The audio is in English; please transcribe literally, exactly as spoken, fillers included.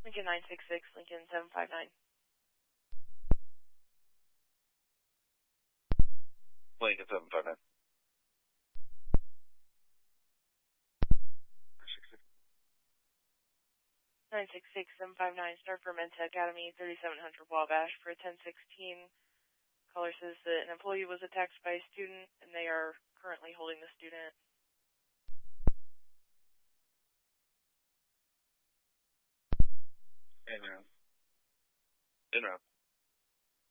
Lincoln nine six six, Lincoln seven five nine. Lincoln seven five nine. nine six six, seven five nine, start for Menta Academy, thirty-seven hundred Wabash for ten sixteen. Caller says that an employee was attacked by a student, and they are currently holding the student. In round. In round.